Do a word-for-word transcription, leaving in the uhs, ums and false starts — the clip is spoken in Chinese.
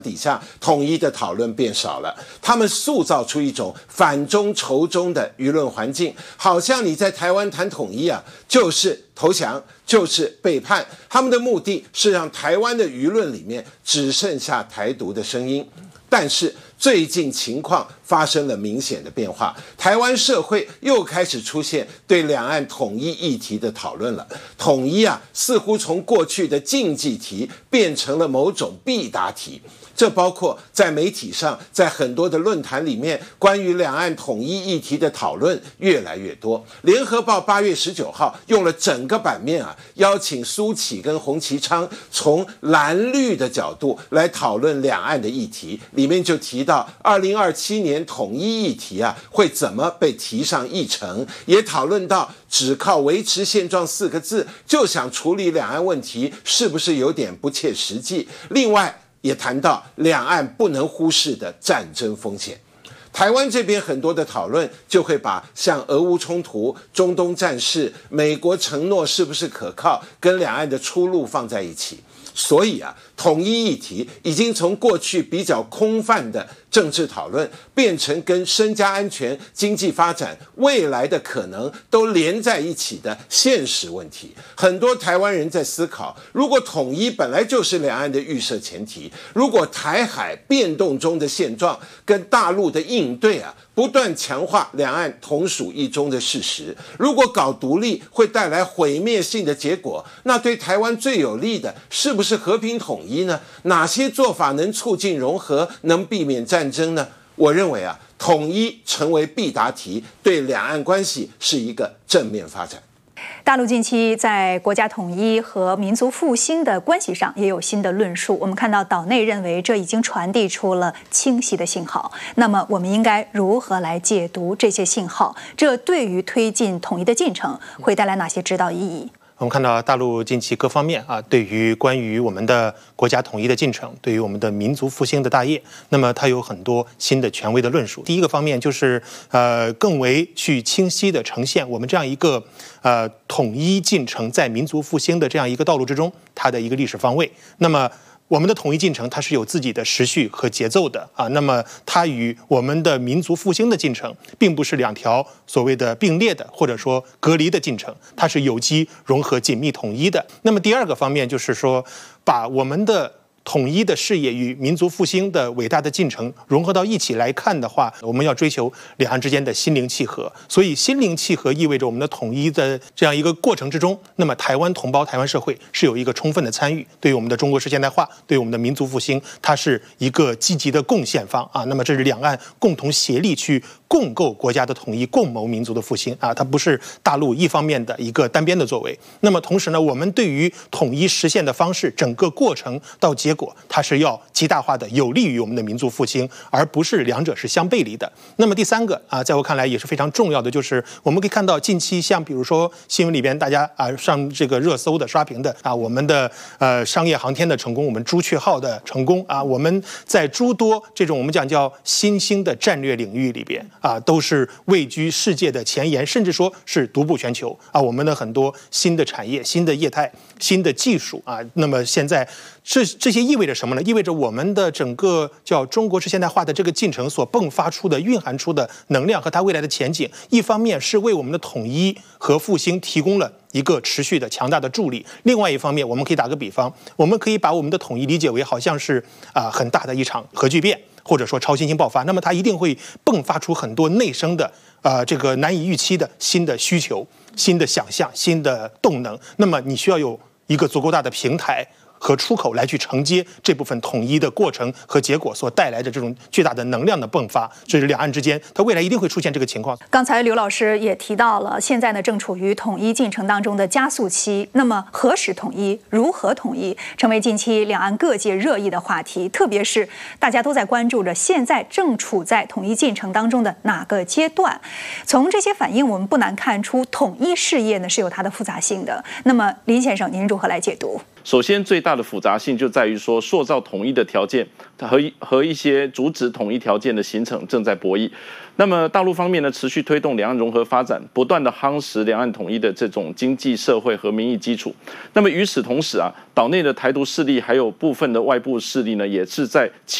底下统一的讨论变少了，他们塑造出一种反中仇中的舆论环境，好像你在台湾谈统一啊，就是投降，就是背叛。他们的目的是让台湾的舆论里面只剩下台独的声音。但是最近情况发生了明显的变化，台湾社会又开始出现对两岸统一议题的讨论了。统一啊，似乎从过去的禁忌题变成了某种必答题。这包括在媒体上，在很多的论坛里面，关于两岸统一议题的讨论越来越多。联合报八月十九号用了整个版面啊，邀请苏起跟洪其昌从蓝绿的角度来讨论两岸的议题，里面就提到二零二七年统一议题啊会怎么被提上议程，也讨论到只靠维持现状四个字就想处理两岸问题，是不是有点不切实际？另外也谈到两岸不能忽视的战争风险。台湾这边很多的讨论就会把像俄乌冲突、中东战事、美国承诺是不是可靠跟两岸的出路放在一起。所以啊，统一议题已经从过去比较空泛的政治讨论，变成跟身家安全、经济发展、未来的可能都连在一起的现实问题。很多台湾人在思考，如果统一本来就是两岸的预设前提，如果台海变动中的现状跟大陆的应对啊，不断强化两岸同属一中的事实，如果搞独立会带来毁灭性的结果，那对台湾最有利的是不是和平统一呢？哪些做法能促进融合，能避免战争呢？我认为啊，统一成为必答题，对两岸关系是一个正面发展。 大陆近期在国家统一和民族复兴的关系上也有新的论述。我们看到岛内认为这已经传递出了清晰的信号。那么我们应该如何来解读这些信号？这对于推进统一的进程会带来哪些指导意义？ 我们看到大陆近期各方面啊，对于关于我们的国家统一的进程，对于我们的民族复兴的大业，那么它有很多新的权威的论述。第一个方面就是呃，更为去清晰地呈现我们这样一个呃统一进程在民族复兴的这样一个道路之中，它的一个历史方位。那么我们的统一进程它是有自己的时序和节奏的啊，那么它与我们的民族复兴的进程并不是两条所谓的并列的或者说隔离的进程，它是有机融合紧密统一的。那么第二个方面就是说，把我们的统一的事业与民族复兴的伟大的进程融合到一起来看的话，我们要追求两岸之间的心灵契合。所以心灵契合意味着我们的统一的这样一个过程之中，那么台湾同胞、台湾社会是有一个充分的参与，对于我们的中国式现代化，对于我们的民族复兴，它是一个积极的贡献方啊。那么这是两岸共同协力去共构国家的统一，共谋民族的复兴啊，它不是大陆一方面的一个单边的作为。那么同时呢，我们对于统一实现的方式，整个过程到结果，它是要极大化的有利于我们的民族复兴，而不是两者是相背离的。那么第三个啊，在我看来也是非常重要的，就是我们可以看到近期像比如说新闻里边大家啊上这个热搜的刷屏的啊，我们的呃商业航天的成功，我们朱雀号的成功啊，我们在诸多这种我们讲叫新兴的战略领域里边啊，都是位居世界的前沿，甚至说是独步全球啊。我们的很多新的产业、新的业态、新的技术啊，那么现在这这些意味着什么呢？意味着我们的整个叫中国式现代化的这个进程所迸发出的、蕴含出的能量和它未来的前景，一方面是为我们的统一和复兴提供了一个持续的强大的助力，另外一方面，我们可以打个比方，我们可以把我们的统一理解为好像是啊、呃、很大的一场核聚变，或者说超新星爆发，那么它一定会迸发出很多内生的呃这个难以预期的新的需求、新的想象、新的动能。那么你需要有一个足够大的平台和出口来去承接这部分统一的过程和结果所带来的这种巨大的能量的迸发，这是两岸之间它未来一定会出现这个情况。 刚才刘老师也提到了，现在呢正处于统一进程当中的加速期。那么何时统一，如何统一，成为近期两岸各界热议的话题。特别是大家都在关注着现在正处在统一进程当中的哪个阶段。从这些反应，我们不难看出统一事业呢是有它的复杂性的。那么林先生，您如何来解读？ 首先，最大的复杂性就在于说，塑造统一的条件和和一些阻止统一条件的形成正在博弈。那么，大陆方面呢，持续推动两岸融合发展，不断的夯实两岸统一的这种经济社会和民意基础。那么与此同时啊，岛内的台独势力还有部分的外部势力呢，也是在